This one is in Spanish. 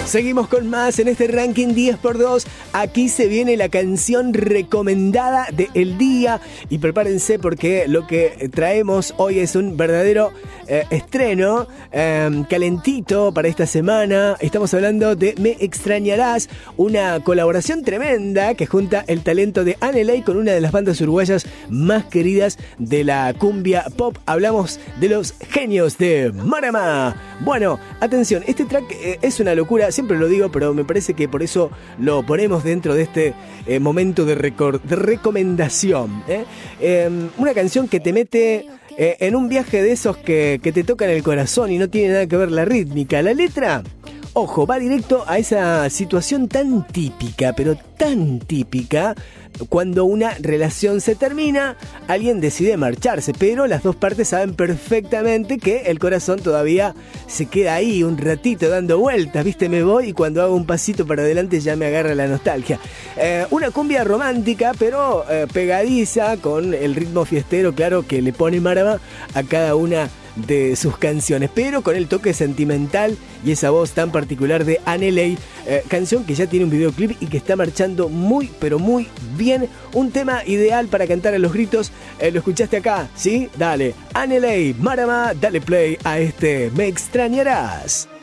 Seguimos con más en este ranking 10x2. Aquí se viene la canción recomendada del día. Y prepárense porque lo que traemos hoy es un verdadero estreno calentito para esta semana. Estamos hablando de Me Extrañarás, una colaboración tremenda que junta el talento de Aneley con una de las bandas uruguayas más queridas de la cumbia pop. Hablamos de los genios de Marama. Bueno, atención, este track es una locura, siempre lo digo, pero me parece que por eso lo ponemos dentro de este momento de recomendación. Una canción que te mete en un viaje de esos que te tocan el corazón y no tiene nada que ver la rítmica. La letra, ojo, va directo a esa situación tan típica, pero tan típica, cuando una relación se termina, alguien decide marcharse, pero las dos partes saben perfectamente que el corazón todavía se queda ahí un ratito dando vueltas, ¿viste? Me voy y cuando hago un pasito para adelante ya me agarra la nostalgia. Una cumbia romántica, pero pegadiza, con el ritmo fiestero, claro, que le pone Marama a cada una de sus canciones, pero con el toque sentimental y esa voz tan particular de Aneley, canción que ya tiene un videoclip y que está marchando muy, pero muy bien. Un tema ideal para cantar a los gritos. ¿Lo escuchaste acá? ¿Sí? Dale. Aneley, Marama, dale play a este Me Extrañarás.